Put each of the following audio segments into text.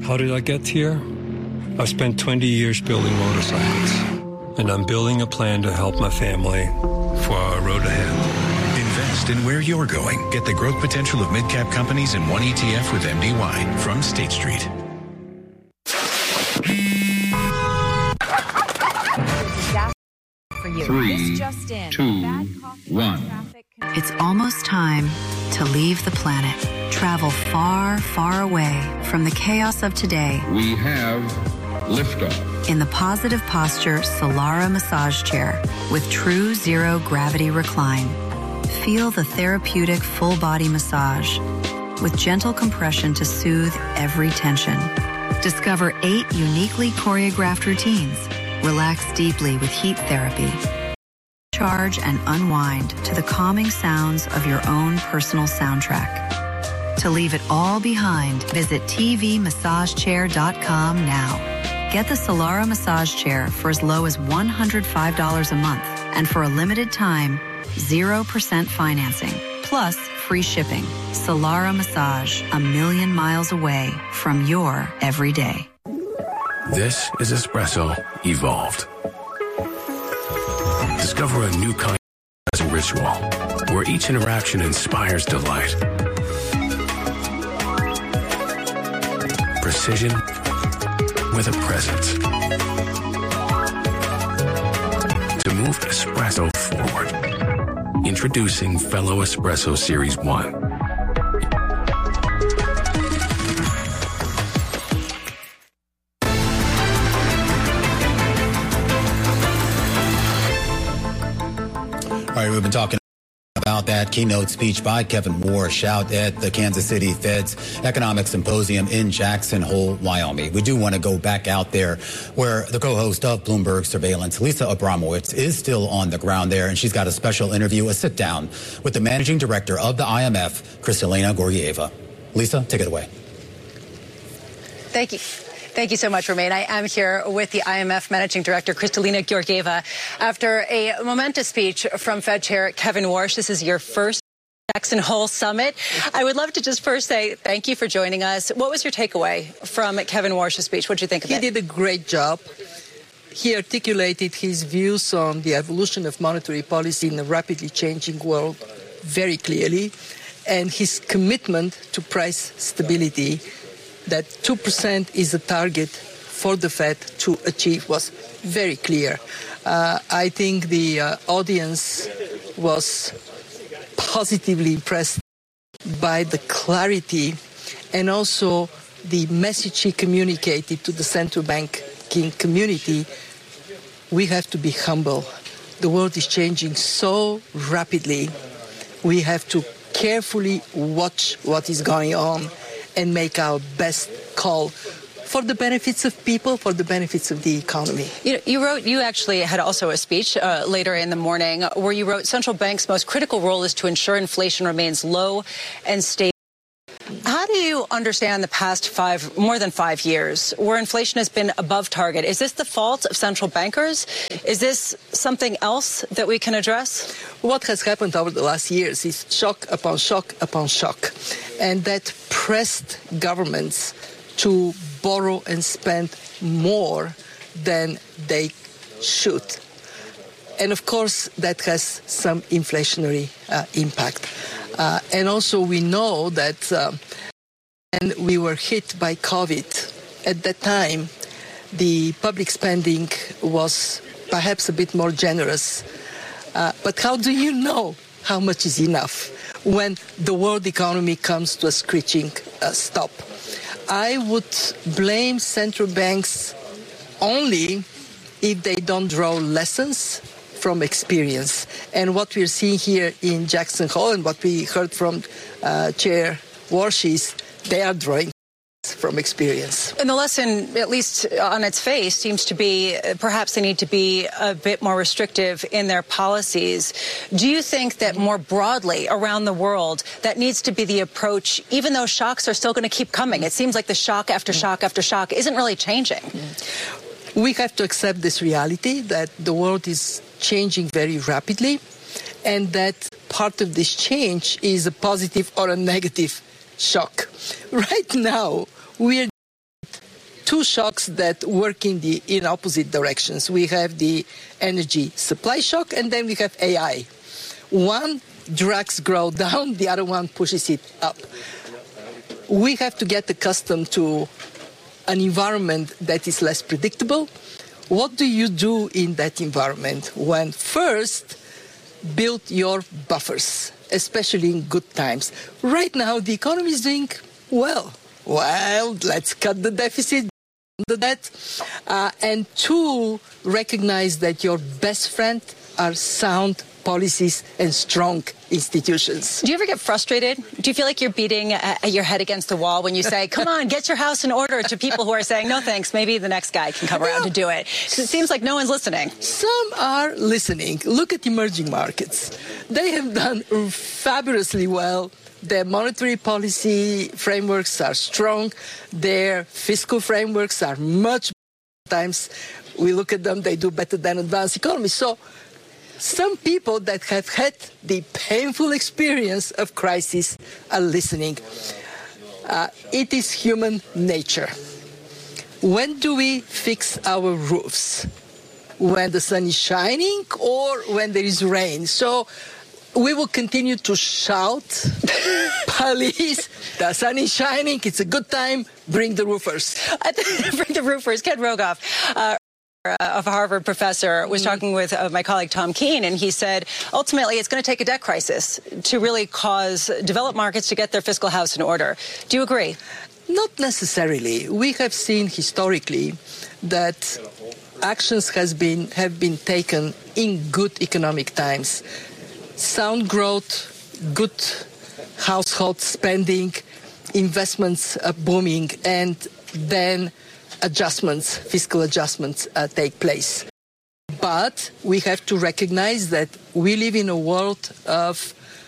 How did I get here? I've spent 20 years building motorcycles, and I'm building a plan to help my family for our road ahead. Invest in where you're going. Get the growth potential of mid-cap companies in one ETF with MDY from State Street. For you. 3, 2, 1. It's almost time to leave the planet. Travel far, far away from the chaos of today. We have liftoff. In the Positive Posture Solara Massage Chair with true zero gravity recline. Feel the therapeutic full body massage with gentle compression to soothe every tension. Discover 8 uniquely choreographed routines. Relax deeply with heat therapy. Charge and unwind to the calming sounds of your own personal soundtrack. To leave it all behind, visit tvmassagechair.com now. Get the Solara Massage Chair for as low as $105 a month, and for a limited time, 0% financing, plus free shipping. Solara Massage, a million miles away from your everyday. This is Espresso Evolved. Discover a new kind of ritual where each interaction inspires delight. Precision with a presence. To move espresso forward. Introducing Fellow Espresso Series 1. All right, we've been talking about that keynote speech by Kevin Warsh out at the Kansas City Fed's Economic Symposium in Jackson Hole, Wyoming. We do want to go back out there where the co-host of Bloomberg Surveillance, Lisa Abramowitz, is still on the ground there, and she's got a special interview, a sit-down with the managing director of the IMF, Kristalina Georgieva. Lisa, take it away. Thank you. Thank you so much, Romaine. I am here with the IMF Managing Director, Kristalina Georgieva. After a momentous speech from Fed Chair Kevin Warsh, this is your first Jackson Hole Summit. I would love to just first say thank you for joining us. What was your takeaway from Kevin Warsh's speech? What did you think of it? He did a great job. He articulated his views on the evolution of monetary policy in a rapidly changing world very clearly, and his commitment to price stability, that 2% is a target for the Fed to achieve, was very clear. I think the audience was positively impressed by the clarity and also the message he communicated to the central banking community. We have to be humble. The world is changing so rapidly. We have to carefully watch what is going on and make our best call for the benefits of people, for the benefits of the economy. You actually had also a speech later in the morning where you wrote, central banks' most critical role is to ensure inflation remains low and stable. How do you understand the past more than 5 years where inflation has been above target? Is this the fault of central bankers? Is this something else that we can address? What has happened over the last years is shock upon shock upon shock, and that pressed governments to borrow and spend more than they should. And of course, that has some inflationary impact. And also we know that when we were hit by COVID, at that time, the public spending was perhaps a bit more generous. But how do you know how much is enough when the world economy comes to a screeching stop? I would blame central banks only if they don't draw lessons from experience. And what we're seeing here in Jackson Hole and what we heard from Chair Warsh is they are drawing from experience. And the lesson, at least on its face, seems to be perhaps they need to be a bit more restrictive in their policies. Do you think that more broadly around the world that needs to be the approach, even though shocks are still going to keep coming? It seems like the shock after shock after shock isn't really changing. We have to accept this reality that the world is changing very rapidly, and that part of this change is a positive or a negative shock. Right now, we are two shocks that work in opposite directions. We have the energy supply shock, and then we have AI. One drags growth down, the other one pushes it up. We have to get accustomed to an environment that is less predictable. What do you do in that environment? When first, build your buffers, especially in good times. Right now, the economy is doing well. Well, let's cut the deficit, the debt, and two, recognize that your best friend are sound policies and strong institutions. Do you ever get frustrated? Do you feel like you're beating your head against the wall when you say, come on, get your house in order, to people who are saying, no thanks, maybe the next guy can come around to do it? It seems like no one's listening. Some are listening. Look at emerging markets. They have done fabulously well. Their monetary policy frameworks are strong. Their fiscal frameworks are much better. Times we look at them, they do better than advanced economies. So some people that have had the painful experience of crisis are listening. It is human nature. When do we fix our roofs? When the sun is shining or when there is rain? So we will continue to shout, police, the sun is shining, it's a good time, bring the roofers. Bring the roofers. Ken Rogoff, of Harvard professor, was talking with my colleague Tom Keene, and he said ultimately it's going to take a debt crisis to really cause developed markets to get their fiscal house in order. Do you agree? Not necessarily. We have seen historically that actions have been taken in good economic times. Sound growth, good household spending, investments booming, and then fiscal adjustments take place. But we have to recognize that we live in a world of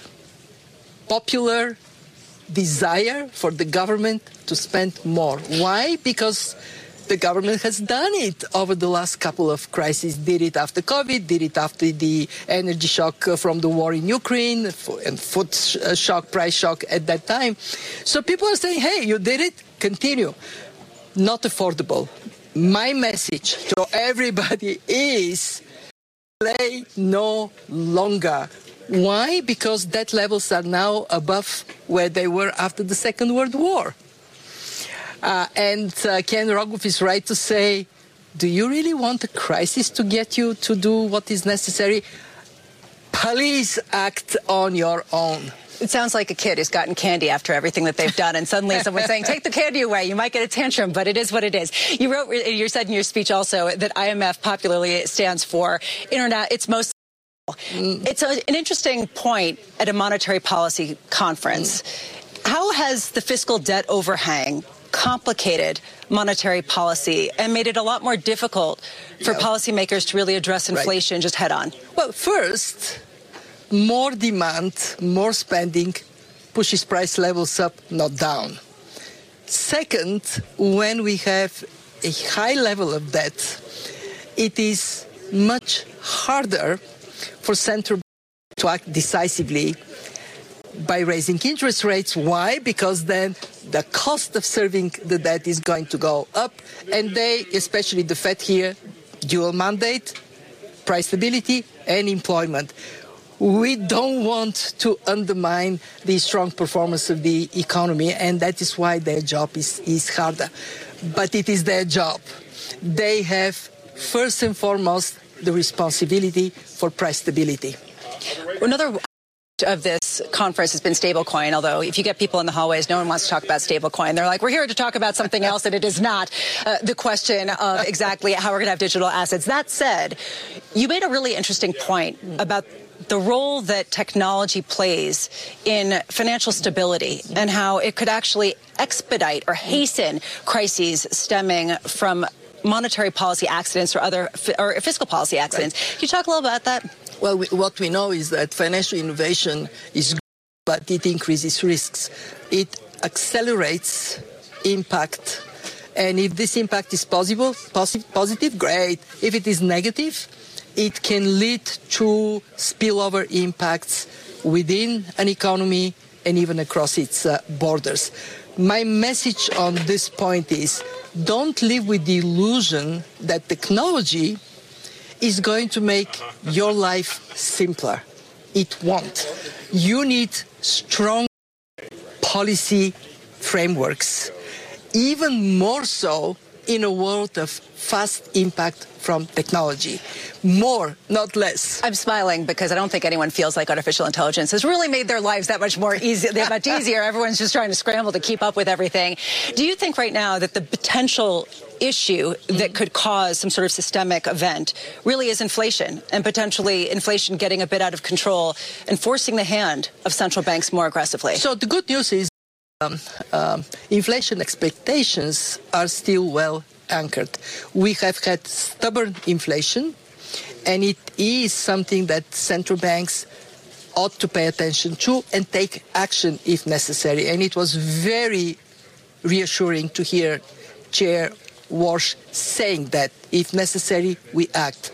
popular desire for the government to spend more. Why? Because the government has done it over the last couple of crises. Did it after COVID, did it after the energy shock from the war in Ukraine, and food shock, price shock at that time. So people are saying, hey, you did it, continue. Not affordable. My message to everybody is delay no longer. Why? Because debt levels are now above where they were after the Second World War. And Ken Rogoff is right to say, do you really want a crisis to get you to do what is necessary? Please act on your own. It sounds like a kid who's gotten candy after everything that they've done, and suddenly someone's saying, take the candy away. You might get a tantrum, but it is what it is. You said in your speech also that IMF popularly stands for it's most. It's an interesting point at a monetary policy conference. How has the fiscal debt overhang complicated monetary policy and made it a lot more difficult for policymakers to really address inflation just head on? Well, first, more demand, more spending pushes price levels up, not down. Second, when we have a high level of debt, it is much harder for central banks to act decisively by raising interest rates. Why? Because then the cost of serving the debt is going to go up, and they, especially the Fed here, dual mandate, price stability and employment. We don't want to undermine the strong performance of the economy, and that is why their job is harder. But it is their job. They have, first and foremost, the responsibility for price stability. Another of this conference has been stablecoin, although if you get people in the hallways, no one wants to talk about stablecoin. They're like, we're here to talk about something else, and it is not the question of exactly how we're going to have digital assets. That said, you made a really interesting point about the role that technology plays in financial stability and how it could actually expedite or hasten crises stemming from monetary policy accidents or fiscal policy accidents. Can you talk a little about that? Well, what we know is that financial innovation is good, but it increases risks. It accelerates impact. And if this impact is positive, great. If it is negative, it can lead to spillover impacts within an economy and even across its borders. My message on this point is don't live with the illusion that technology is going to make your life simpler. It won't. You need strong policy frameworks, even more so in a world of fast impact from technology. More, not less. I'm smiling because I don't think anyone feels like artificial intelligence has really made their lives that much more easy, that much easier. Everyone's just trying to scramble to keep up with everything. Do you think right now that the potential issue that could cause some sort of systemic event really is inflation, and potentially inflation getting a bit out of control and forcing the hand of central banks more aggressively? So the good news is inflation expectations are still well anchored. We have had stubborn inflation, and it is something that central banks ought to pay attention to and take action if necessary. And it was very reassuring to hear Chair Warsh saying that if necessary, we act.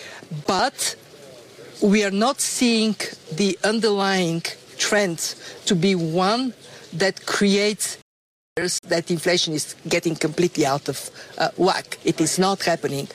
But we are not seeing the underlying trend to be one that creates that inflation is getting completely out of whack. It is not happening.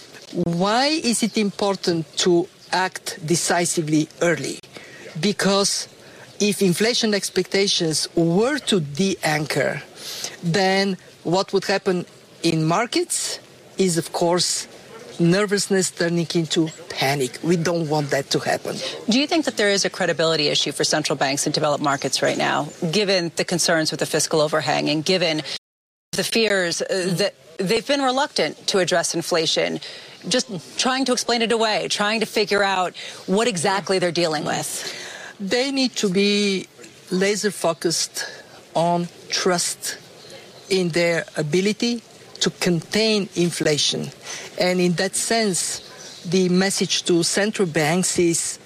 Why is it important to act decisively early? Because if inflation expectations were to de-anchor, then what would happen in markets is, of course, nervousness turning into panic. We don't want that to happen. Do you think that there is a credibility issue for central banks in developed markets right now, given the concerns with the fiscal overhang and given the fears that they've been reluctant to address inflation, just trying to explain it away, trying to figure out what exactly they're dealing with? They need to be laser focused on trust in their ability to contain inflation. And in that sense, the message to central banks is,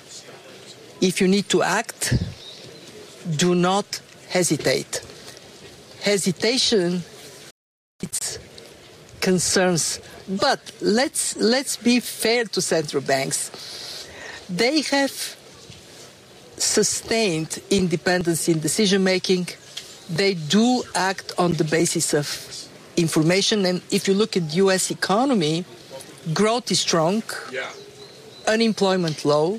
if you need to act, do not hesitate. Hesitation, it's concerns. But let's be fair to central banks. They have sustained independence in decision making. They do act on the basis of information, and if you look at the U.S. economy, growth is strong, unemployment low,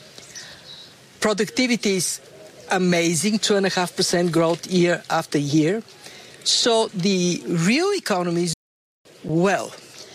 productivity is amazing, 2.5% growth year after year. So the real economy is well.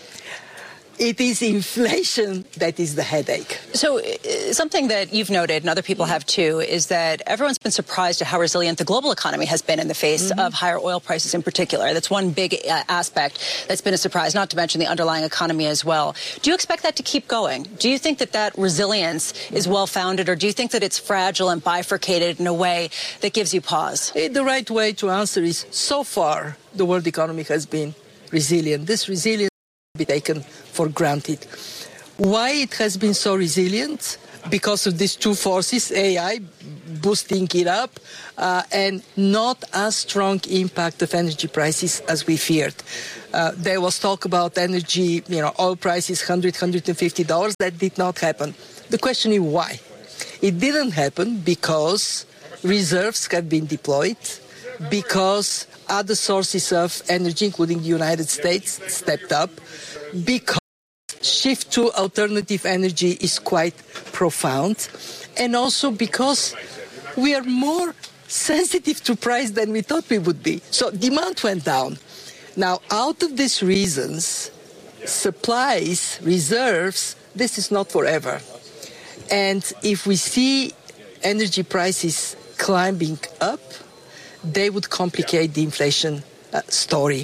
It is inflation that is the headache. So something that you've noted, and other people have too, is that everyone's been surprised at how resilient the global economy has been in the face of higher oil prices in particular. That's one big aspect that's been a surprise, not to mention the underlying economy as well. Do you expect that to keep going? Do you think that that resilience is well-founded, or do you think that it's fragile and bifurcated in a way that gives you pause? The right way to answer is, so far, the world economy has been resilient. This resilience be taken for granted. Why it has been so resilient? Because of these two forces, AI boosting it up, and not as strong impact of energy prices as we feared. There was talk about energy, oil prices $100, $150. That did not happen. The question is why? It didn't happen because reserves have been deployed, because other sources of energy, including the United States, stepped up, because shift to alternative energy is quite profound, and also because we are more sensitive to price than we thought we would be. So demand went down. Now, out of these reasons, supplies, reserves, this is not forever. And if we see energy prices climbing up, they would complicate the inflation story.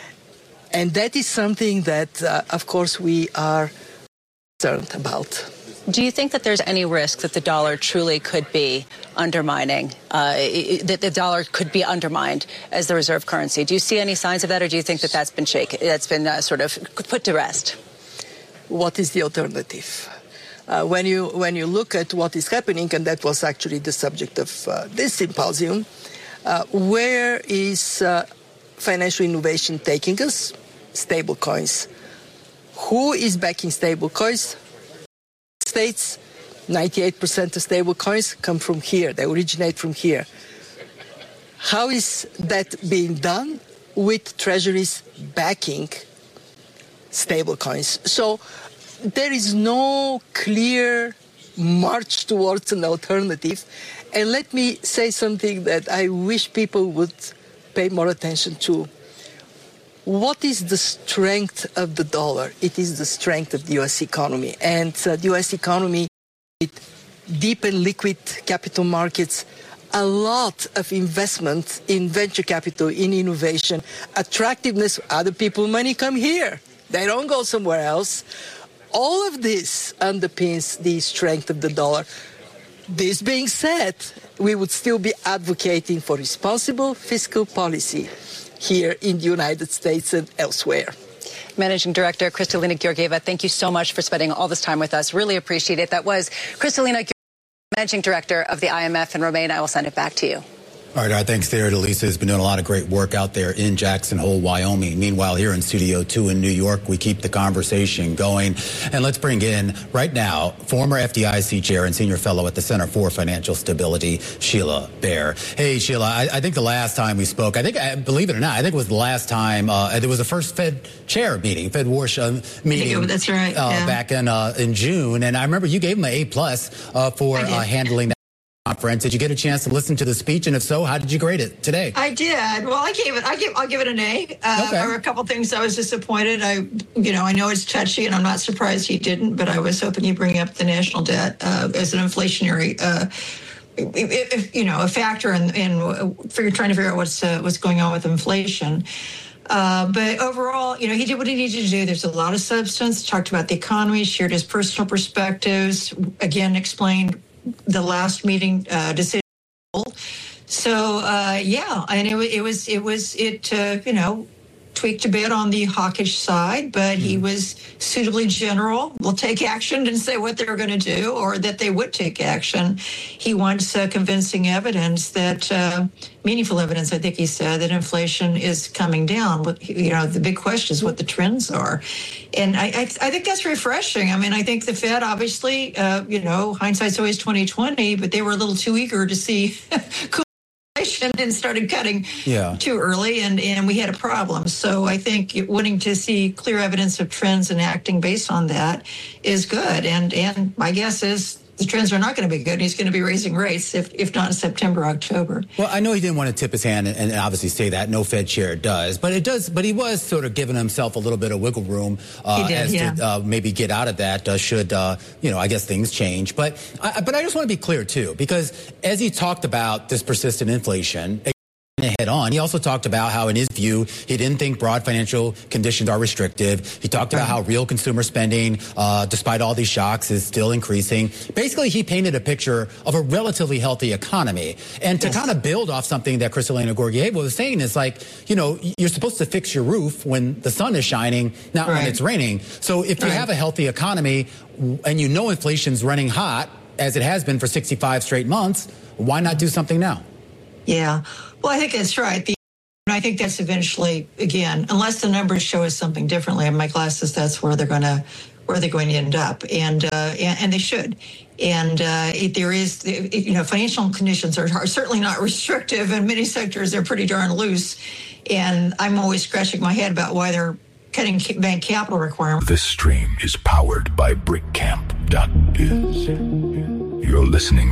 And that is something that, of course, we are concerned about. Do you think that there's any risk that the dollar truly could be undermining, that the dollar could be undermined as the reserve currency? Do you see any signs of that, or do you think that that's been shaken, that's been sort of put to rest? What is the alternative? When you look at what is happening, and that was actually the subject of this symposium, where is financial innovation taking us? Stable coins. Who is backing stable coins? States. 98% of stable coins come from here. They originate from here. How is that being done? with treasuries backing stablecoins. So there is no clear march towards an alternative. And let me say something that I wish people would pay more attention to. What is the strength of the dollar? It is the strength of the U.S. economy. And the U.S. economy, with deep and liquid capital markets, a lot of investment in venture capital, in innovation, attractiveness, other people money come here. They don't go somewhere else. All of this underpins the strength of the dollar. This being said, we would still be advocating for responsible fiscal policy here in the United States and elsewhere. Managing Director Kristalina Georgieva, thank you so much for spending all this time with us. Really appreciate it. That was Kristalina Georgieva, Managing Director of the IMF. And Romain, I will send it back to you. All right, our thanks there to Lisa, who's been doing a lot of great work out there in Jackson Hole, Wyoming. Meanwhile, here in Studio 2 in New York, we keep the conversation going. And let's bring in, right now, former FDIC chair and senior fellow at the Center for Financial Stability, Sheila Bair. Hey, Sheila, I think the last time we spoke, believe it or not, I think it was the last time, it was the first Fed chair meeting, Fed Warsh meeting. That's right. Back in June. And I remember you gave him an A+ for handling that conference. Did you get a chance to listen to the speech? And if so, how did you grade it today? I did. Well, I'll give it an A. Okay. There were a couple things I was disappointed. I know it's touchy, and I'm not surprised he didn't, but I was hoping he'd bring up the national debt as an inflationary, a factor in trying to figure out what's going on with inflation. But overall, he did what he needed to do. There's a lot of substance. Talked about the economy, shared his personal perspectives, again, explained the last meeting decision. So and it tweaked a bit on the hawkish side, but he was suitably general. Will take action and say what they're going to do, or that they would take action. He wants convincing evidence that meaningful evidence. I think he said that inflation is coming down. But the big question is what the trends are, and I think that's refreshing. I mean, I think the Fed obviously, hindsight's always 20/20, but they were a little too eager to see and started cutting too early, and we had a problem. So I think wanting to see clear evidence of trends and acting based on that is good. And my guess is the trends are not going to be good. He's going to be raising rates, if not in September, October. Well, I know he didn't want to tip his hand and obviously say that. No Fed chair does. But he was sort of giving himself a little bit of wiggle room to maybe get out of that should, I guess things change. But I just want to be clear, too, because as he talked about this persistent inflation head on, he also talked about how, in his view, he didn't think broad financial conditions are restrictive. He talked about how real consumer spending, despite all these shocks, is still increasing. Basically, he painted a picture of a relatively healthy economy. And to kind of build off something that Kristalina Georgieva was saying is you're supposed to fix your roof when the sun is shining, not when it's raining. So if you have a healthy economy and inflation's running hot, as it has been for 65 straight months, why not do something now? Yeah. Well, I think that's right. I think that's eventually, again, unless the numbers show us something differently, in my glasses, that's where they're going to end up, and they should. And there is, financial conditions are certainly not restrictive. In many sectors, they're pretty darn loose. And I'm always scratching my head about why they're cutting bank capital requirements. This stream is powered by BrickCamp.is. You're listening